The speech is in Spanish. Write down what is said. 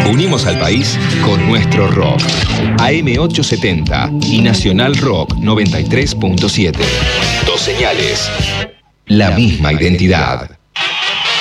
Unimos al país con nuestro rock. AM870 y Nacional Rock 93.7. Dos señales. La misma identidad.